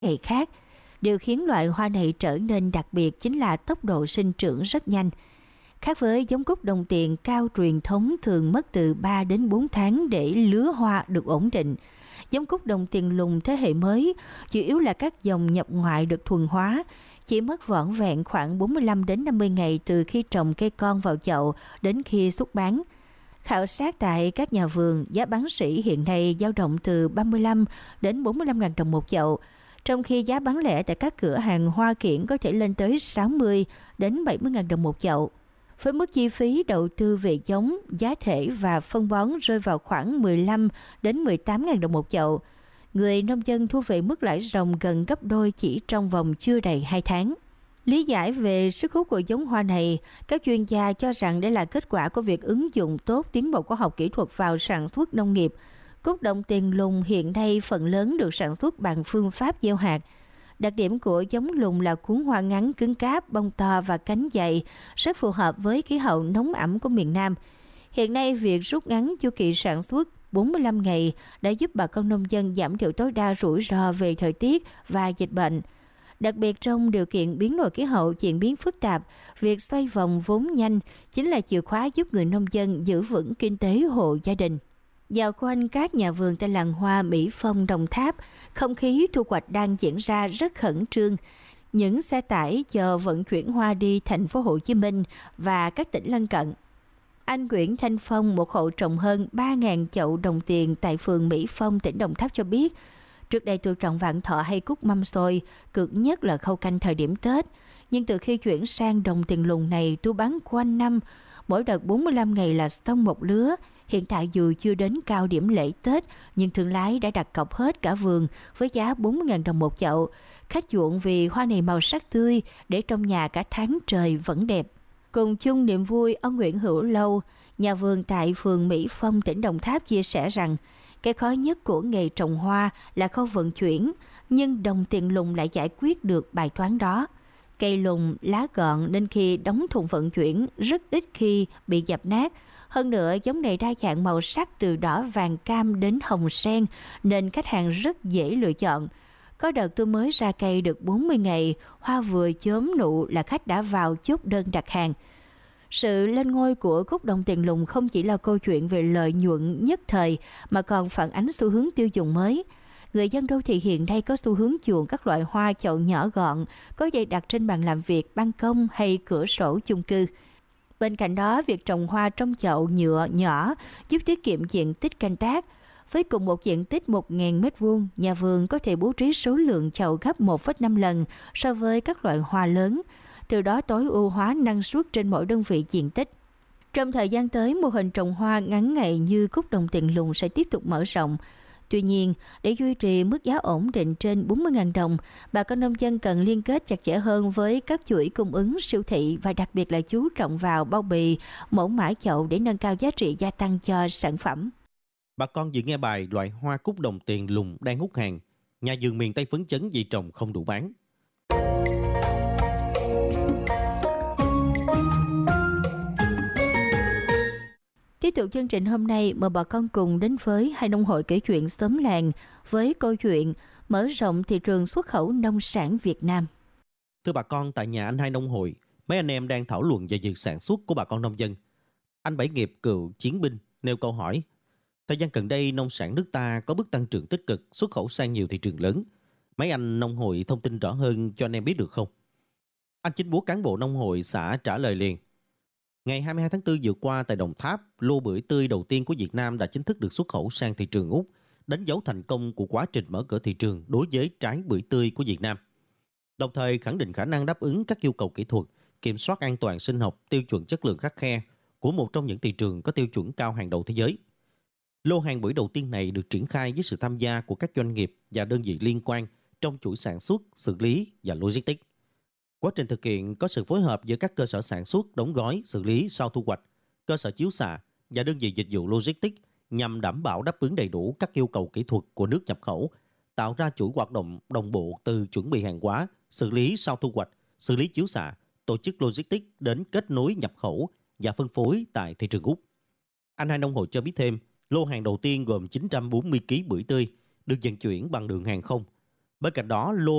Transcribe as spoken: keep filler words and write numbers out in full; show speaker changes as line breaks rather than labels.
ngày khác. Điều khiến loại hoa này trở nên đặc biệt chính là tốc độ sinh trưởng rất nhanh. Khác với giống cúc đồng tiền cao truyền thống thường mất từ ba đến bốn tháng để lứa hoa được ổn định, giống cúc đồng tiền lùn thế hệ mới chủ yếu là các dòng nhập ngoại được thuần hóa, chỉ mất vỏn vẹn khoảng bốn mươi lăm đến năm mươi ngày từ khi trồng cây con vào chậu đến khi xuất bán. Khảo sát tại các nhà vườn, giá bán sỉ hiện nay dao động từ ba mươi lăm đến bốn mươi lăm nghìn đồng một chậu, trong khi giá bán lẻ tại các cửa hàng hoa kiểng có thể lên tới sáu mươi đến bảy mươi nghìn đồng một chậu. Với mức chi phí đầu tư về giống, giá thể và phân bón rơi vào khoảng mười lăm đến mười tám nghìn đồng một chậu, người nông dân thu về mức lãi ròng gần gấp đôi chỉ trong vòng chưa đầy hai tháng. Lý giải về sức hút của giống hoa này, các chuyên gia cho rằng đây là kết quả của việc ứng dụng tốt tiến bộ khoa học kỹ thuật vào sản xuất nông nghiệp. Cúc đồng tiền lùn hiện nay phần lớn được sản xuất bằng phương pháp gieo hạt. Đặc điểm của giống lùn là cuống hoa ngắn cứng cáp, bông to và cánh dày, rất phù hợp với khí hậu nóng ẩm của miền Nam. Hiện nay, việc rút ngắn chu kỳ sản xuất bốn mươi lăm ngày đã giúp bà con nông dân giảm thiểu tối đa rủi ro về thời tiết và dịch bệnh. Đặc biệt trong điều kiện biến đổi khí hậu diễn biến phức tạp, việc xoay vòng vốn nhanh chính là chìa khóa giúp người nông dân giữ vững kinh tế hộ gia đình. Dạo quanh các nhà vườn tại làng hoa Mỹ Phong, Đồng Tháp, không khí thu hoạch đang diễn ra rất khẩn trương. Những xe tải chờ vận chuyển hoa đi thành phố Hồ Chí Minh và các tỉnh lân cận. Anh Nguyễn Thanh Phong, một hộ trồng hơn ba nghìn chậu đồng tiền tại phường Mỹ Phong, tỉnh Đồng Tháp cho biết, trước đây tôi trồng vạn thọ hay cúc mâm xôi, cực nhất là khâu canh thời điểm Tết. Nhưng từ khi chuyển sang đồng tiền lùn này, tôi bán quanh năm, mỗi đợt bốn mươi lăm ngày là xong một lứa. Hiện tại dù chưa đến cao điểm lễ Tết, nhưng thương lái đã đặt cọc hết cả vườn với giá bốn mươi nghìn đồng một chậu. Khách chuộng vì hoa này màu sắc tươi, để trong nhà cả tháng trời vẫn đẹp. Cùng chung niềm vui, ông Nguyễn Hữu Lâu, nhà vườn tại phường Mỹ Phong, tỉnh Đồng Tháp chia sẻ rằng, cái khó nhất của nghề trồng hoa là khâu vận chuyển, nhưng đồng tiền lùn lại giải quyết được bài toán đó. Cây lùn lá gọn nên khi đóng thùng vận chuyển rất ít khi bị dập nát. Hơn nữa, giống này đa dạng màu sắc từ đỏ vàng cam đến hồng sen nên khách hàng rất dễ lựa chọn. Có đợt tôi mới ra cây được bốn mươi ngày, hoa vừa chớm nụ là khách đã vào chốt đơn đặt hàng. Sự lên ngôi của cúc đồng tiền lùn không chỉ là câu chuyện về lợi nhuận nhất thời mà còn phản ánh xu hướng tiêu dùng mới. Người dân đô thị hiện nay có xu hướng chuộng các loại hoa chậu nhỏ gọn, có dày đặt trên bàn làm việc, ban công hay cửa sổ chung cư. Bên cạnh đó, việc trồng hoa trong chậu nhựa nhỏ giúp tiết kiệm diện tích canh tác. Với cùng một diện tích một nghìn mét vuông, nhà vườn có thể bố trí số lượng chậu gấp một phẩy năm lần so với các loại hoa lớn, từ đó tối ưu hóa năng suất trên mỗi đơn vị diện tích. Trong thời gian tới, mô hình trồng hoa ngắn ngày như cúc đồng tiền lùn sẽ tiếp tục mở rộng. Tuy nhiên, để duy trì mức giá ổn định trên bốn mươi nghìn đồng, bà con nông dân cần liên kết chặt chẽ hơn với các chuỗi cung ứng siêu thị và đặc biệt là chú trọng vào bao bì, mẫu mã chậu để nâng cao giá trị gia tăng cho sản phẩm.
Bà con vừa nghe bài loại hoa cúc đồng tiền lùn đang hút hàng. Nhà vườn miền Tây phấn chấn vì trồng không đủ bán.
Tiếp tục chương trình hôm nay, mời bà con cùng đến với hai nông hội kể chuyện xóm làng với câu chuyện mở rộng thị trường xuất khẩu nông sản Việt Nam.
Thưa bà con, tại nhà anh hai nông hội, mấy anh em đang thảo luận về việc sản xuất của bà con nông dân. Anh Bảy Nghiệp, cựu chiến binh, nêu câu hỏi. Thời gian gần đây, nông sản nước ta có bước tăng trưởng tích cực, xuất khẩu sang nhiều thị trường lớn. Mấy anh nông hội thông tin rõ hơn cho anh em biết được không? Anh Chính Búa, cán bộ nông hội xã trả lời liền. Ngày hai mươi hai tháng tư vừa qua tại Đồng Tháp, lô bưởi tươi đầu tiên của Việt Nam đã chính thức được xuất khẩu sang thị trường Úc, đánh dấu thành công của quá trình mở cửa thị trường đối với trái bưởi tươi của Việt Nam. Đồng thời khẳng định khả năng đáp ứng các yêu cầu kỹ thuật, kiểm soát an toàn sinh học, tiêu chuẩn chất lượng khắt khe của một trong những thị trường có tiêu chuẩn cao hàng đầu thế giới. Lô hàng bưởi đầu tiên này được triển khai với sự tham gia của các doanh nghiệp và đơn vị liên quan trong chuỗi sản xuất, xử lý và logistics. Quá trình thực hiện có sự phối hợp giữa các cơ sở sản xuất, đóng gói, xử lý sau thu hoạch, cơ sở chiếu xạ và đơn vị dịch vụ logistics nhằm đảm bảo đáp ứng đầy đủ các yêu cầu kỹ thuật của nước nhập khẩu, tạo ra chuỗi hoạt động đồng bộ từ chuẩn bị hàng hóa, xử lý sau thu hoạch, xử lý chiếu xạ, tổ chức logistics đến kết nối nhập khẩu và phân phối tại thị trường Úc. Anh hai nông hội cho biết thêm, lô hàng đầu tiên gồm chín trăm bốn mươi ki lô gam bưởi tươi được vận chuyển bằng đường hàng không. Bên cạnh đó, lô